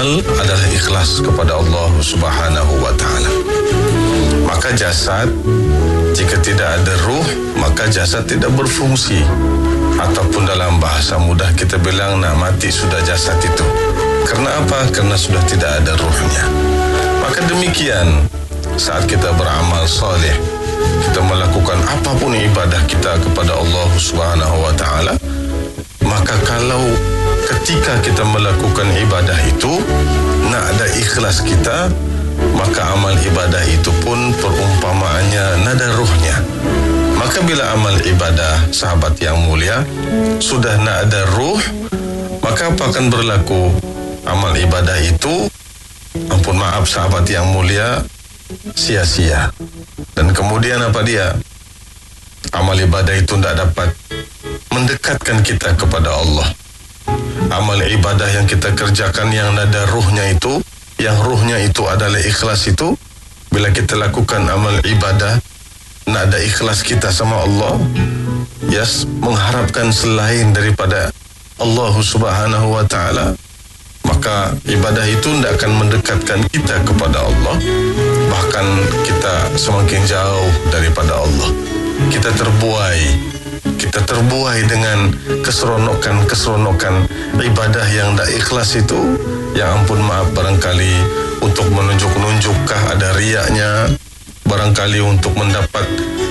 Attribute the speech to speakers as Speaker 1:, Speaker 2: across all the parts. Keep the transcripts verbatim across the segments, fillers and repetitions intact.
Speaker 1: amal adalah ikhlas kepada Allah Subhanahu wa ta'ala. Maka jasad, jika tidak ada ruh, maka jasad tidak berfungsi. Ataupun dalam bahasa mudah kita bilang nak mati sudah jasad itu. Karena apa? Karena sudah tidak ada ruhnya. Maka demikian, saat kita beramal saleh, kita melakukan apapun ibadah kita kepada Allah Subhanahu wa ta'ala, maka kalau ketika kita melakukan ibadah itu nak ada ikhlas kita, maka amal ibadah itu pun perumpamaannya nada ruhnya. Maka bila amal ibadah, sahabat yang mulia, sudah nak ada ruh, maka apa akan berlaku? Amal ibadah itu, ampun maaf sahabat yang mulia, sia-sia. Dan kemudian apa dia? Amal ibadah itu tidak dapat mendekatkan kita kepada Allah. Amal ibadah yang kita kerjakan yang nada ruhnya itu, yang ruhnya itu adalah ikhlas itu, bila kita lakukan amal ibadah nak ada ikhlas kita sama Allah, yes, mengharapkan selain daripada Allah Subhanahu wa ta'ala, maka ibadah itu tidak akan mendekatkan kita kepada Allah. Bahkan kita semakin jauh daripada Allah. Kita terbuai Kita terbuai dengan keseronokan-keseronokan ibadah yang tak ikhlas itu. Yang ampun maaf, barangkali untuk menunjuk-nunjukkah ada riaknya, barangkali untuk mendapat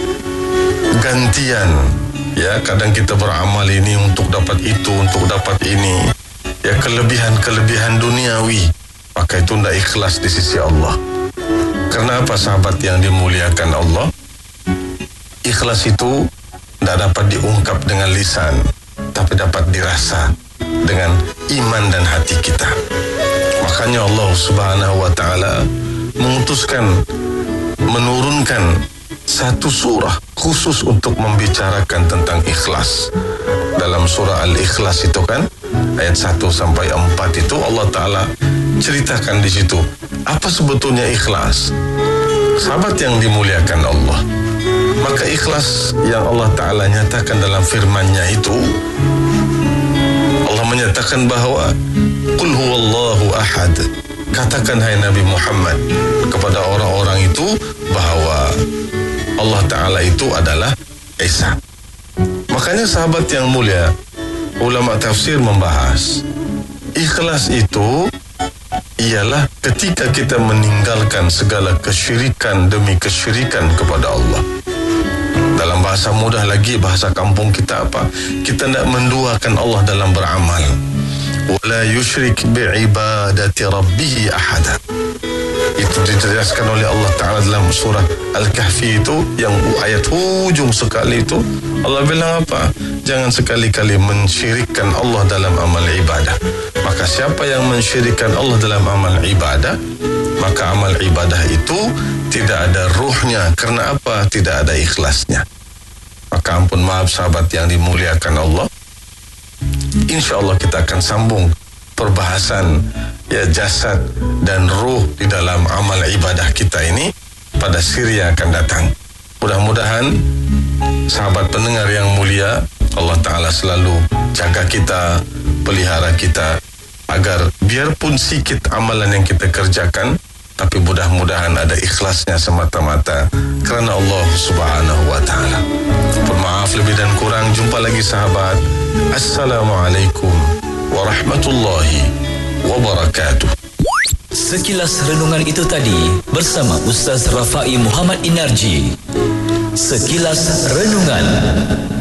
Speaker 1: gantian. Ya, kadang kita beramal ini untuk dapat itu, untuk dapat ini. Ya, kelebihan-kelebihan duniawi. Maka itu tidak ikhlas di sisi Allah. Karena apa sahabat yang dimuliakan Allah? Ikhlas itu tidak dapat diungkap dengan lisan, tapi dapat dirasa dengan iman dan hati kita. Makanya Allah Subhanahu wa ta'ala mengutuskan, menurunkan satu surah khusus untuk membicarakan tentang ikhlas. Dalam surah Al-Ikhlas itu kan, ayat satu sampai empat itu Allah Ta'ala ceritakan di situ apa sebetulnya ikhlas. Sahabat yang dimuliakan Allah, maka ikhlas yang Allah Ta'ala nyatakan dalam firman-Nya itu, Allah menyatakan bahawa Qul huwallahu ahad. Katakan hai Nabi Muhammad kepada orang-orang itu bahawa Allah Ta'ala itu adalah Esa. Makanya sahabat yang mulia, ulama tafsir membahas ikhlas itu ialah ketika kita meninggalkan segala kesyirikan demi kesyirikan kepada Allah. Dalam bahasa mudah lagi, bahasa kampung kita apa? Kita tidak menduakan Allah dalam beramal. Wala yushrik bi'ibadati rabbih ahada. Itu dijelaskan oleh Allah Ta'ala dalam surah Al-Kahfi itu, yang ayat hujung sekali itu. Allah bilang apa? Jangan sekali-kali mensyirikkan Allah dalam amal ibadah. Maka siapa yang mensyirikkan Allah dalam amal ibadah, maka amal ibadah itu tidak ada ruhnya. Karena apa? Tidak ada ikhlasnya. Maka ampun maaf sahabat yang dimuliakan Allah, insya Allah kita akan sambung perbahasan ya jasad dan ruh di dalam amal ibadah kita ini pada siri yang akan datang. Mudah-mudahan sahabat pendengar yang mulia, Allah Ta'ala selalu jaga kita, pelihara kita, agar biarpun sikit amalan yang kita kerjakan, tapi mudah-mudahan ada ikhlasnya semata-mata kerana Allah Subhanahu wa Ta'ala. Maaf lebih dan kurang. Jumpa lagi sahabat. Assalamualaikum warahmatullahi wabarakatuh.
Speaker 2: Sekilas renungan itu tadi bersama Ustaz Rafai Muhammad Inarji. Sekilas renungan.